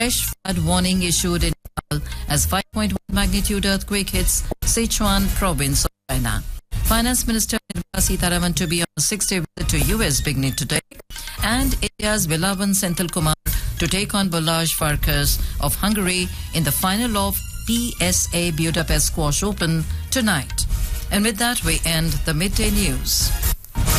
Fresh flood warning issued in Nepal as 5.1 magnitude earthquake hits Sichuan province of China. Finance Minister Nirmala Sitharaman to be on a 6-day visit to US beginning today. And India's Vilavan Senthil Kumar to take on Balázs Farkas of Hungary in the final of PSA Budapest Squash Open tonight. And with that, we end the midday news.